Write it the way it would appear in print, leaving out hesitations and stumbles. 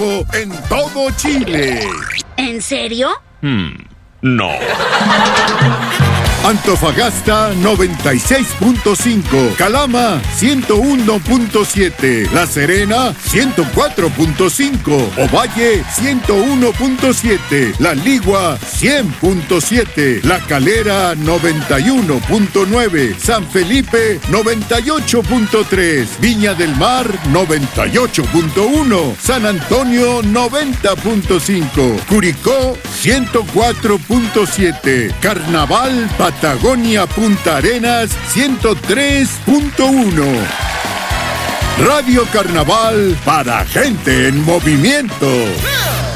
rojo en todo Chile. ¿En serio? No. Antofagasta 96.5, Calama 101.7, La Serena 104.5, Ovalle 101.7, La Ligua 100.7, La Calera 91.9, San Felipe 98.3, Viña del Mar 98.1, San Antonio 90.5, Curicó 104.7, Carnaval Patagonia Punta Arenas 103.1. Radio Carnaval para gente en movimiento.